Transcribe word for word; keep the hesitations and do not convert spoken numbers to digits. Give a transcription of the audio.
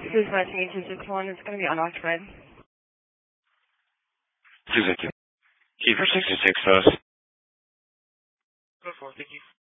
This is West two six one. It's going to be unoccupied. two six six. Key for sixty-six, those. Go for it, thank you.